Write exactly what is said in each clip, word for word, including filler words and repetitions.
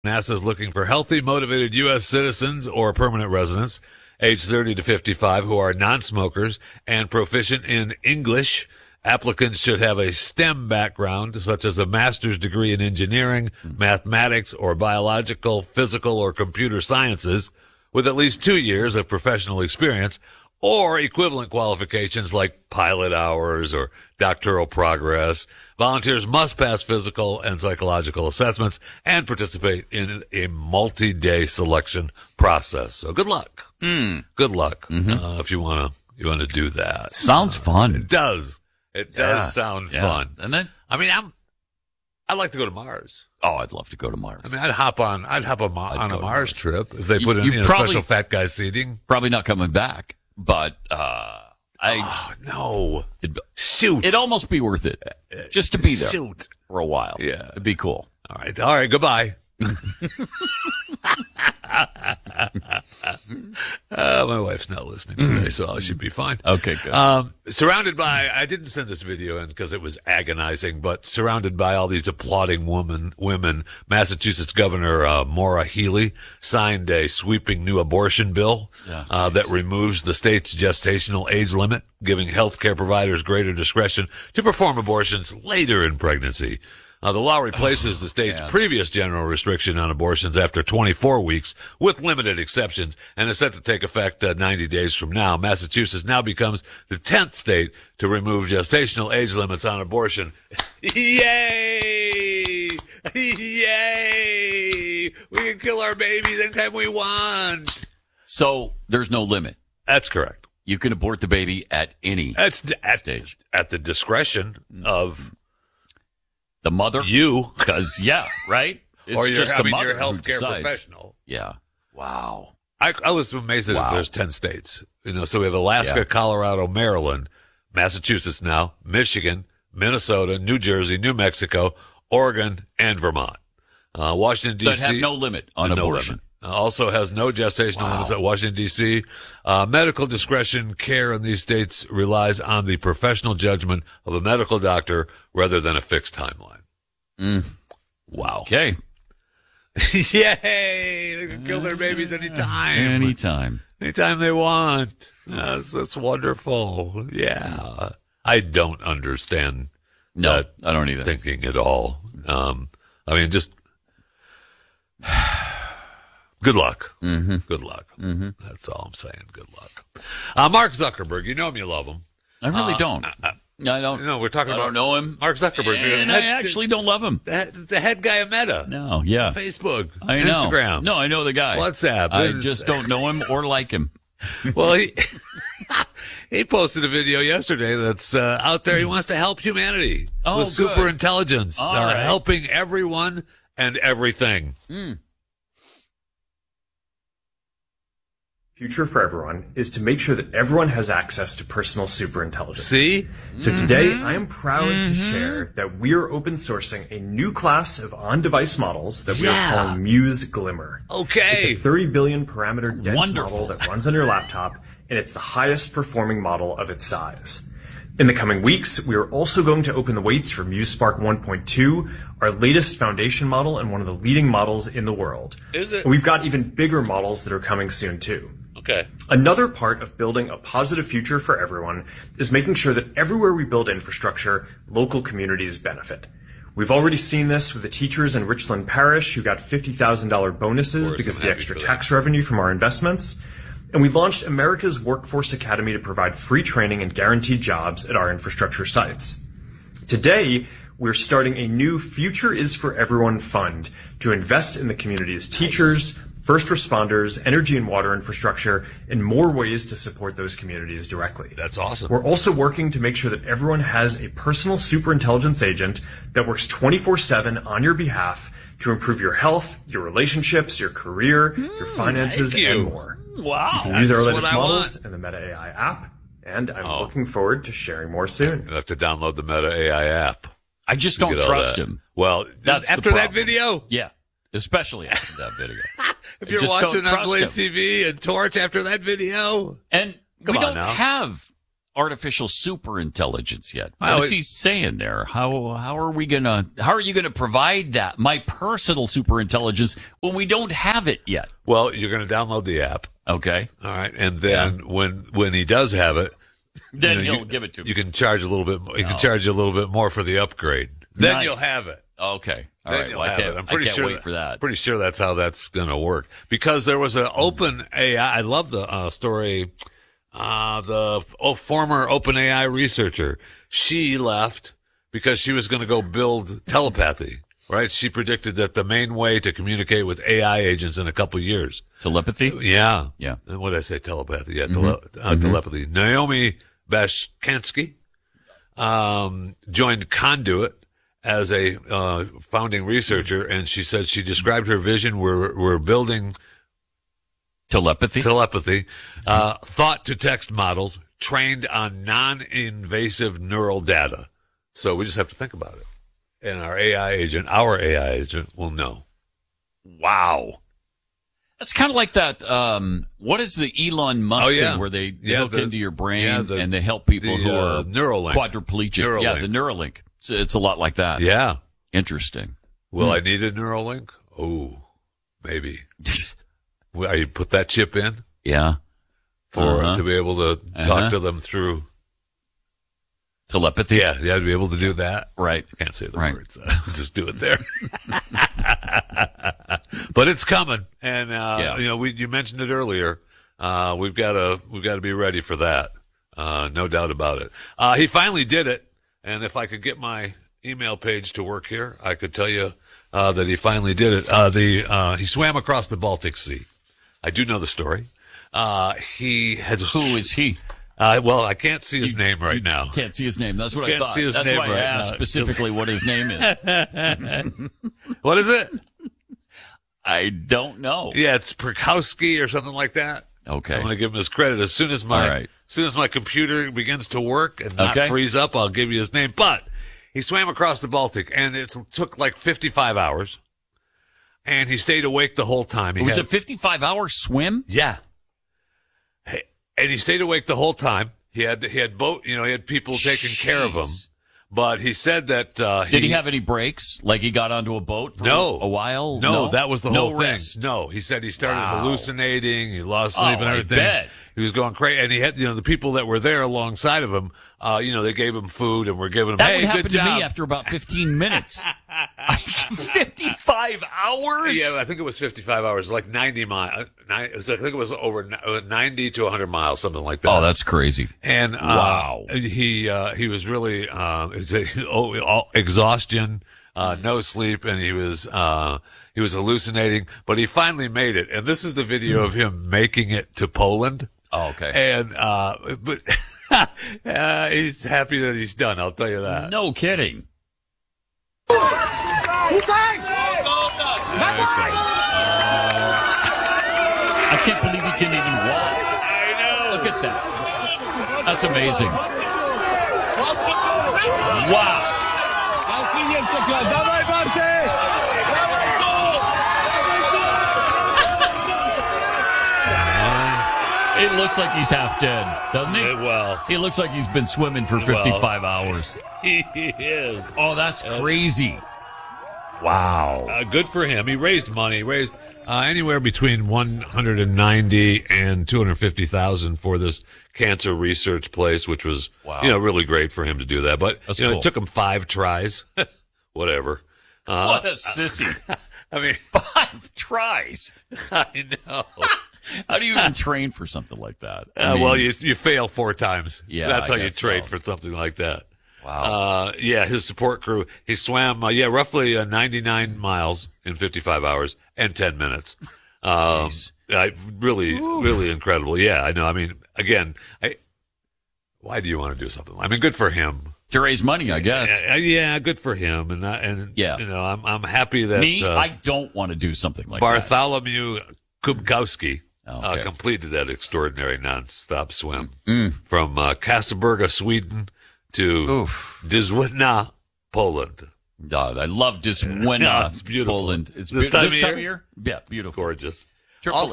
NASA is looking for healthy, motivated U S citizens or permanent residents age thirty to fifty-five who are non-smokers and proficient in English. Applicants should have a STEM background, such as a master's degree in engineering, mathematics, or biological, physical, or computer sciences, with at least two years of professional experience, or equivalent qualifications like pilot hours or doctoral progress. Volunteers must pass physical and psychological assessments and participate in a multi-day selection process. So good luck. Mm. Good luck Mm-hmm. uh, if you want to you want to do that. Sounds fun. It does. It does Yeah. sound Yeah. fun. Doesn't it? I mean, I'm I'd like to go to Mars. Oh, I'd love to go to Mars. I mean, I'd hop on I'd hop on, I'd on go a to Mars Mars. trip if they You- put in you you know, probably- special fat guy seating. Probably not coming back, but uh, I Oh no! it'd, Shoot! it'd almost be worth it just to be there Shoot! for a while. Yeah. It'd be cool. All right, all right. Goodbye. uh, my wife's not listening today, so I should be fine. Okay, good. Um, surrounded by, I didn't send this video in because it was agonizing, but surrounded by all these applauding woman, women, Massachusetts Governor uh, Maura Healey signed a sweeping new abortion bill Yeah, uh, that removes the state's gestational age limit, giving healthcare providers greater discretion to perform abortions later in pregnancy. Uh, the law replaces the state's man. previous general restriction on abortions after twenty-four weeks, with limited exceptions, and is set to take effect uh, ninety days from now. Massachusetts now becomes the tenth state to remove gestational age limits on abortion. Yay! Yay! We can kill our babies anytime we want. So there's no limit. That's correct. You can abort the baby at any That's d- at, stage. at the discretion of The mother, you, because yeah, right. It's or your, just I the mean, mother your who healthcare decides. professional. Yeah. Wow. I, I was amazed that Wow. there's ten states. You know, so we have Alaska, Yeah. Colorado, Maryland, Massachusetts now, Michigan, Minnesota, New Jersey, New Mexico, Oregon, and Vermont. Uh, Washington, D C That have no limit on no abortion. limit. Uh, also has no gestational Wow. limits at Washington, D C. Uh, medical discretion care in these states relies on the professional judgment of a medical doctor rather than a fixed timeline. Mm. Wow. Okay. Yay! They can kill their babies anytime. Anytime. Anytime they want. That's, that's wonderful. Yeah. I don't understand No, that I don't either. thinking at all. Um, I mean, just good luck. Mm-hmm. Good luck. Mm-hmm. That's all I'm saying. Good luck. Uh, Mark Zuckerberg, you know him, you love him. I really Uh, don't. uh, uh, I don't. No, we're talking I about don't know him. Mark Zuckerberg. And the I head- actually don't love him. the, head- the head guy of Meta. No, yeah. Facebook. I know. Instagram. No, I know the guy. WhatsApp. I just don't know him or like him. Well, he he posted a video yesterday that's uh, out there. He wants to help humanity Oh, with good. super intelligence, All uh, right. helping everyone and everything. Mm. Future for everyone is to make sure that everyone has access to personal superintelligence. See? So today, I am proud to share that we are open sourcing a new class of on-device models that we Yeah. are calling Muse Glimmer. Okay. It's a thirty billion parameter dense Wonderful. model that runs on your laptop, and it's the highest performing model of its size. In the coming weeks, we are also going to open the weights for Muse Spark one point two, our latest foundation model and one of the leading models in the world. Is it? And we've got even bigger models that are coming soon too. Okay. Another part of building a positive future for everyone is making sure that everywhere we build infrastructure, local communities benefit. We've already seen this with the teachers in Richland Parish who got fifty thousand dollars bonuses course, because I'm of the happy extra for that. tax revenue from our investments. And we launched America's Workforce Academy to provide free training and guaranteed jobs at our infrastructure sites. Today, we're starting a new Future is for Everyone fund to invest in the community's teachers, first responders, energy and water infrastructure, and more ways to support those communities directly. That's awesome. We're also working to make sure that everyone has a personal superintelligence agent that works twenty-four seven on your behalf to improve your health, your relationships, your career, your finances, thank you. and more. Wow. You can use our That's latest what I models want. in the Meta A I app, and I'm Oh. looking forward to sharing more soon. I have to download the Meta A I app. I just to don't get all trust that. him. Well, That's the after that problem. video, Yeah. Especially after that video. if I you're just don't watching on trust Blaze him. T V and Torch after that video, And Come we on don't now. have artificial superintelligence yet. Well, What is it- he saying there? How how are we gonna how are you gonna provide that, my personal superintelligence, when we don't have it yet? Well, you're going to download the app. Okay, All right. And then when, when he does have it, then you know, he'll you- give it to me. you can charge a little bit, mo- he can charge you a little bit more for the upgrade. Then Nice. you'll have it. Okay, all Then right. you'll Well, I have can't, it. I'm I pretty can't sure wait for that. Pretty sure that's how that's going to work, because there was an open A I. I love the uh, story. Uh, the oh, former OpenAI researcher, she left because she was going to go build telepathy. Right? She predicted that the main way to communicate with A I agents in a couple of years. Telepathy? Yeah. Yeah. And what did I say? Telepathy. Yeah. Tele- uh, Telepathy. Naomi Bashkansky, um, joined Conduit as a, uh, founding researcher. And she said she described her vision. We're, we're building Telepathy? telepathy, uh, thought to text models trained on non-invasive neural data. So we just have to think about it. And our A I agent, our A I agent will know. Wow. That's kind of like that. Um, what is the Elon Musk Oh, yeah. thing where they, they Yeah, hook the- into your brain yeah, the- and they help people the, who uh, are Neuralink. quadriplegic? Neuralink. Yeah, the Neuralink. It's, it's a lot like that. Yeah. Interesting. Will I need a Neuralink? Oh, maybe. Will I put that chip in Yeah. for Uh-huh. to be able to Uh-huh. talk to them through? Telepathy? Yeah, yeah, to be able to do that. Right. I can't say the Right. words. Just do it there. But it's coming, and uh, Yeah. you know, we you mentioned it earlier. Uh, we've got to we've got to be ready for that. Uh, no doubt about it. Uh, he finally did it, and if I could get my email page to work here, I could tell you uh, that he finally did it. Uh, the uh, he swam across the Baltic Sea. I do know the story. Uh, he had Who is he? Uh, well, I can't see his name right now. Can't see his name. That's what I Can't thought. see his That's name why I right asked now. specifically what his name is. What is it? I don't know. Yeah, it's Perkowski or something like that. Okay. I'm going to give him his credit. As soon as my All right. as soon as my computer begins to work and not Okay. freeze up, I'll give you his name. But he swam across the Baltic, and it took like fifty-five hours, and he stayed awake the whole time. He It was had- a fifty-five hour swim? yeah, Hey, and he stayed awake the whole time. He had he had boat, you know, he had people taking care of him. Jeez. But he said that uh, Did he have any breaks? Like he got onto a boat for No. a while? No, that was the no whole rest. thing. No, he said he started Wow. hallucinating. He lost Oh, sleep and I everything. bet. He was going crazy, and he had, you know, the people that were there alongside of him. Uh, you know, they gave him food and were giving him, That hey, would happen good to job. me after about fifteen minutes. fifty-five hours? Yeah, I think it was fifty-five hours, like ninety miles. I think it was over ninety to one hundred miles, something like that. Oh, that's crazy. And uh, Wow. he uh, he was really uh, it's a, oh, all, exhaustion, uh, no sleep, and he was uh, he was hallucinating. But he finally made it, and this is the video of him making it to Poland. Oh, okay. And uh, but uh, he's happy that he's done. I'll tell you that. No kidding. I can't believe he can even walk. I know. Look at that. That's amazing. Wow. It looks like he's half dead, doesn't he? Well, He looks like he's been swimming for fifty-five hours. he is. Oh, that's crazy. Wow. Uh, good for him. He raised money. He raised uh, anywhere between one hundred ninety and two hundred fifty thousand for this cancer research place, which was, Wow. you know, really great for him to do that. But That's you know, cool. it took him five tries. Whatever. Uh, What a sissy. I mean, Five tries. I know. How do you even train for something like that? I Uh, mean, well, you you fail four times. Yeah, that's I how you guess trade so. for something like that. Wow. Uh, yeah, his support crew. He swam, uh, yeah, roughly uh, ninety-nine miles in fifty-five hours and ten minutes. Um, Jeez. I really, really incredible. Yeah, I know. I mean, again, I. Why do you want to do something? I mean, good for him. to raise money, I guess. Uh, yeah, good for him. And I, and Yeah. you know, I'm I'm happy that Me, uh, I don't want to do something like that. Bartholomew Kubkowski Okay. uh, completed that extraordinary nonstop swim Mm. from uh, Kastaberga, Sweden, to Oof. Dizwitna, Poland. Uh, I love Diswina, Yeah, it's beautiful. Poland. It's This beau- time this of time of year? year? Yeah, beautiful. Gorgeous. Triple Also, it.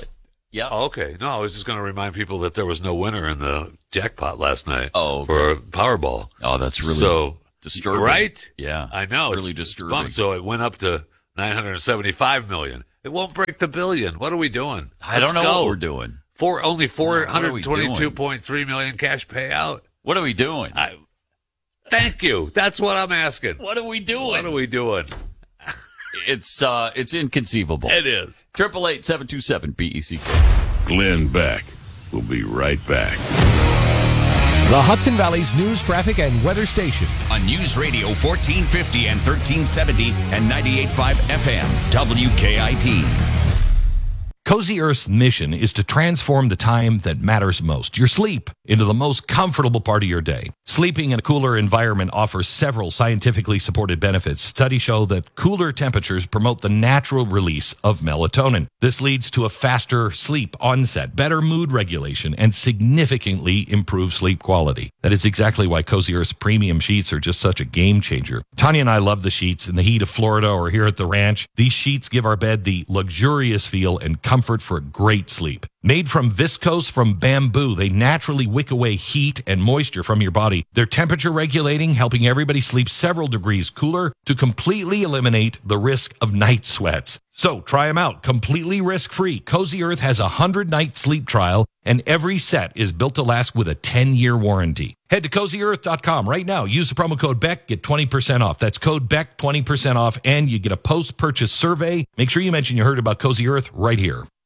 Yeah. Oh, okay. No, I was just going to remind people that there was no winner in the jackpot last night. Oh, okay. For Powerball. Oh, that's really so disturbing. Right? Yeah. I know. Really it's, disturbing. It's fun. So it went up to nine hundred seventy-five million. It won't break the billion. What are we doing? I Let's don't know go. what we're doing. For only four hundred twenty-two doing? point three million cash payout. What are we doing? I, thank you. That's what I'm asking. What are we doing? What are we doing? It's uh, it's inconceivable. It is. Triple eight seven two seven B E C K. Glenn Beck will be right back. The Hudson Valley's news, traffic, and weather station. On News Radio fourteen fifty and thirteen seventy and ninety-eight point five F M, W K I P. Cozy Earth's mission is to transform the time that matters most, your sleep, into the most comfortable part of your day. Sleeping in a cooler environment offers several scientifically supported benefits. Studies show that cooler temperatures promote the natural release of melatonin. This leads to a faster sleep onset, better mood regulation, and significantly improved sleep quality. That is exactly why Cozy Earth's premium sheets are just such a game changer. Tanya and I love the sheets in the heat of Florida or here at the ranch. These sheets give our bed the luxurious feel and comfort for a great sleep. Made from viscose from bamboo, they naturally wick away heat and moisture from your body. They're temperature regulating, helping everybody sleep several degrees cooler to completely eliminate the risk of night sweats. So try them out completely risk-free. Cozy Earth has a one hundred night sleep trial, and every set is built to last with a ten year warranty. Head to cozy earth dot com right now. Use the promo code Beck, get twenty percent off. That's code Beck, twenty percent off, and you get a post-purchase survey. Make sure you mention you heard about Cozy Earth right here.